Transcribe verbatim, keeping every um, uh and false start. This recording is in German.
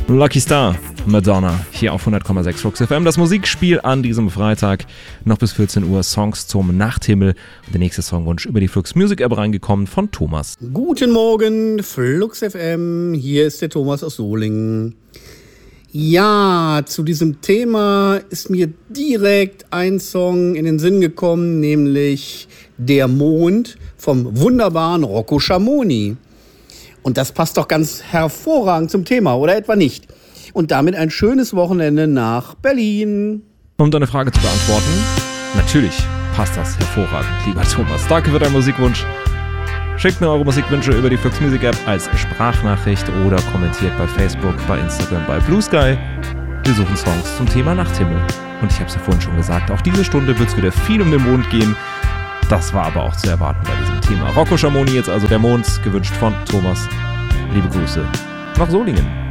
Lucky Star, Madonna, hier auf hundert Komma sechs Flux F M. Das Musikspiel an diesem Freitag, noch bis vierzehn Uhr, Songs zum Nachthimmel. Und der nächste Songwunsch über die Flux Music App reingekommen von Thomas. Guten Morgen, Flux F M, hier ist der Thomas aus Solingen. Ja, zu diesem Thema ist mir direkt ein Song in den Sinn gekommen, nämlich Der Mond vom wunderbaren Rocco Schamoni. Und das passt doch ganz hervorragend zum Thema, oder etwa nicht? Und damit ein schönes Wochenende nach Berlin. Um deine Frage zu beantworten, natürlich passt das hervorragend, lieber Thomas. Danke für deinen Musikwunsch. Schickt mir eure Musikwünsche über die Flux Music App als Sprachnachricht oder kommentiert bei Facebook, bei Instagram, bei Blue Sky. Wir suchen Songs zum Thema Nachthimmel. Und ich habe es ja vorhin schon gesagt, auch diese Stunde wird es wieder viel um den Mond gehen. Das war aber auch zu erwarten bei diesem Thema. Rocco Schamoni, jetzt also Der Mond, gewünscht von Thomas. Liebe Grüße nach Solingen.